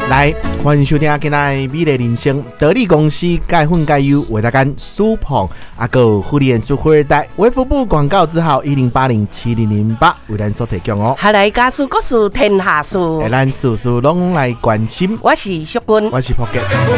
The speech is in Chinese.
来，欢迎收听今天美丽人生得力公司钙粉钙优为大家舒捧阿个福利舒富二代卫福部广告字号10807008为咱所提供哦。 下来家事国事天下事， 咱事事拢来关心。 我是淑君， 我是朴杰。